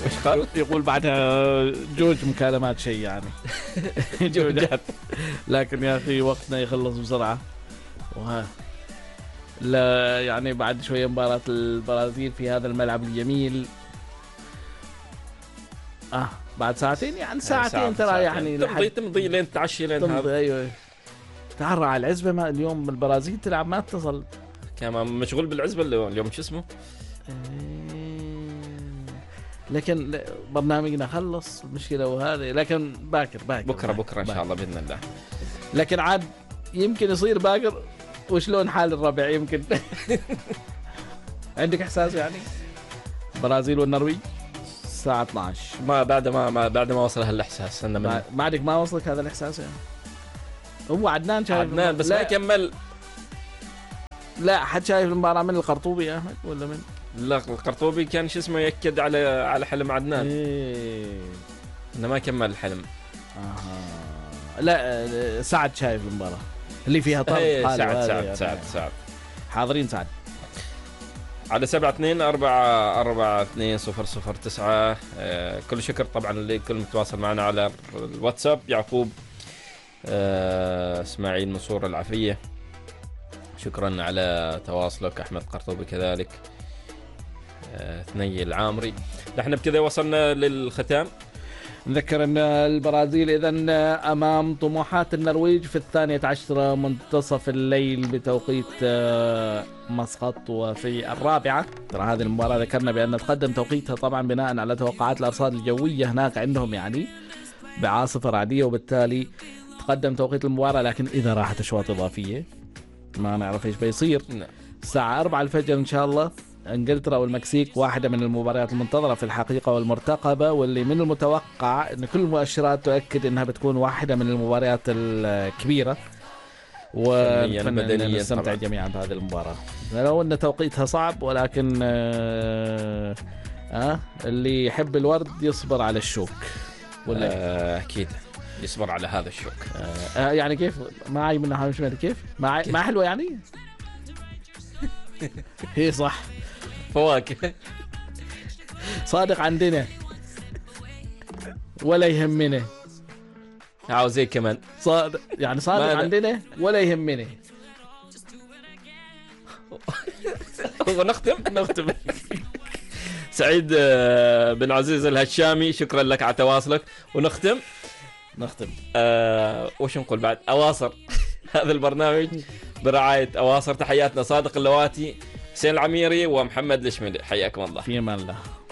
يقول بعدها جوج مكالمات شيء يعني. جوجات. لكن يا أخي وقتنا يخلص بسرعة، لا يعني بعد شوية مباراة البرازيل في هذا الملعب الجميل. بعد ساعتين يعني ساعتين ترى يعني تمضي لين تعشي لين هذا. ايوه تعرى على العزبة، ما اليوم البرازيل تلعب ما اتصل، كمان مشغول بالعزبة اليوم شو اسمه. لكن برنامجنا خلص المشكلة وهذا، لكن باكر بكرة إن شاء الله بإذن الله. لكن عاد يمكن يصير باكر. وشلون حال الربع يمكن؟ عندك إحساس يعني برازيل والنرويج الساعة 12 ما بعد ما وصل هالإحساس أنا ما عندك ما وصلك هذا الإحساس يعني؟ هو عدنان شايف بس ما يكمل. لا حد شايف المباراة من القرطوبي يا أحمد ولا من؟ لا القرطوبي كان شو اسمه يأكد على حلم عدنان. إنه ما كمل الحلم. لا سعد شايف المباراة اللي فيها طرد. سعد حاضرين سعد على 72442009. كل شكر طبعا لكل متواصل معنا على الواتساب. يعقوب اسماعيل منصور العفية شكرا على تواصلك. أحمد قرطوبي كذلك. ثني العامري. نحن بكذا وصلنا للختام. نذكر أن البرازيل إذن أمام طموحات النرويج في 12 منتصف الليل بتوقيت مسقط، وفي 4. ترى هذه المباراة ذكرنا بأن تقدم توقيتها طبعا بناء على توقعات الأرصاد الجوية هناك عندهم يعني بعاصفة رعدية، وبالتالي تقدم توقيت المباراة. لكن إذا راحت أشواط إضافية ما نعرف إيش بيصير. الساعة 4 الفجر إن شاء الله. انجلترا والمكسيك واحدة من المباريات المنتظرة في الحقيقة والمرتقبة، واللي من المتوقع ان كل المؤشرات تؤكد انها بتكون واحدة من المباريات الكبيرة، ونتمنى نستمتع جميعا بهذه المباراة لو ان توقيتها صعب. ولكن اللي يحب الورد يصبر على الشوك ولا اكيد يصبر على هذا الشوك. يعني كيف معي منها مش كيف ما حلوة يعني. هي صح فواكه صادق عندنا ولا يهمنا. عاوز كمان صادق يعني صادق عندنا ولا يهمنا. ونختم سعيد بن عزيز الهشامي شكرا لك على تواصلك. ونختم وش نقول بعد أواصر. هذا البرنامج برعاية أواصر. تحياتنا صادق اللواتي، حسين العميري، ومحمد الشميلي. حياكم الله. في امان الله.